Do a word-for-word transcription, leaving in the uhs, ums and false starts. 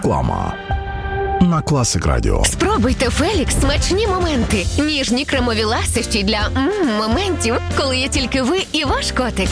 Реклама на Класик Радіо. Спробуйте Фелікс смачні моменти. Ніжні кремові ласощі для м-м, моментів, коли є тільки ви і ваш котик.